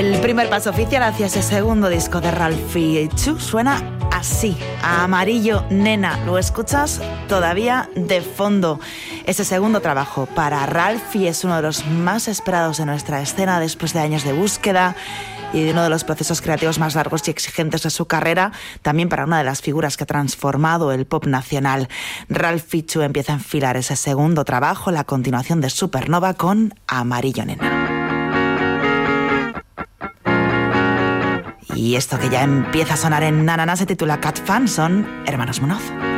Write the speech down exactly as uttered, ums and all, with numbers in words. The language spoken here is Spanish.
El primer paso oficial hacia ese segundo disco de Ralphie Chu suena así, a Amarillo Nena. Lo escuchas todavía de fondo. Ese segundo trabajo para Ralphie es uno de los más esperados de nuestra escena después de años de búsqueda y de uno de los procesos creativos más largos y exigentes de su carrera, también para una de las figuras que ha transformado el pop nacional. Ralphie Chu empieza a enfilar ese segundo trabajo, la continuación de Supernova, con Amarillo Nena. Y esto que ya empieza a sonar en Nanana se titula Cat Fan, son Hermanos Munoz.